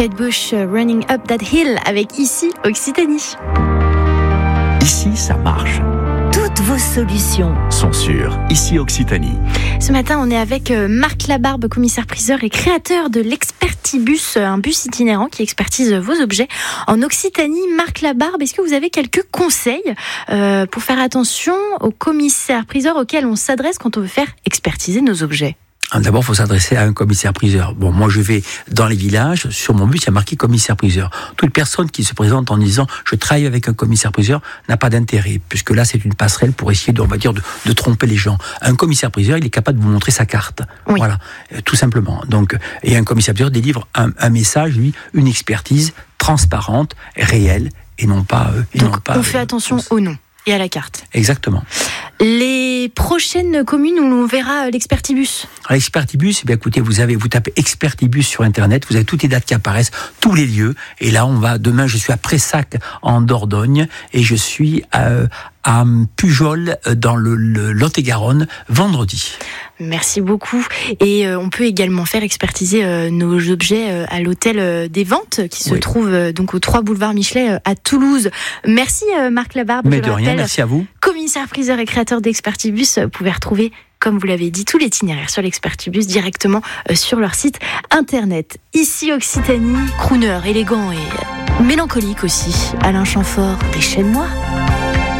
Kate Bush, Running Up That Hill avec Ici Occitanie. Ici, ça marche. Toutes vos solutions Sont sur Ici Occitanie. Ce matin, on est avec Marc Labarbe, commissaire-priseur et créateur de l'Expertibus, un bus itinérant qui expertise vos objets en Occitanie. Marc Labarbe, est-ce que vous avez quelques conseils pour faire attention aux commissaires-priseurs auxquels on s'adresse quand on veut faire expertiser nos objets ? D'abord, il faut s'adresser à un commissaire-priseur. Bon, moi, je vais dans les villages, sur mon bus, il y a marqué commissaire-priseur. Toute personne qui se présente en disant « je travaille avec un commissaire-priseur » n'a pas d'intérêt, puisque là, c'est une passerelle pour essayer, de tromper les gens. Un commissaire-priseur, il est capable de vous montrer sa carte. Oui. Voilà, tout simplement. Donc, et un commissaire-priseur délivre un message, lui, une expertise transparente, réelle, et non pas... on fait attention au nom et à la carte. Exactement. Les prochaines communes où on verra l'Expertibus. L'expertibus, écoutez, vous tapez Expertibus sur Internet, vous avez toutes les dates qui apparaissent, tous les lieux, et là, demain, je suis à Pressac, en Dordogne, et je suis à Pujol, dans le Lot-et-Garonne, vendredi. Merci beaucoup. Et on peut également faire expertiser nos objets à l'hôtel des Ventes, qui se trouve donc au 3 boulevard Michelet à Toulouse. Merci Marc Labarbe. Mais de rien, merci à vous. Commissaire-priseur et créateur d'Expertibus, vous pouvez retrouver, comme vous l'avez dit, tout l'itinéraire sur l'Expertibus directement sur leur site internet. Ici Occitanie, crooner élégant et mélancolique aussi, Alain Chamfort, déchaîne-moi.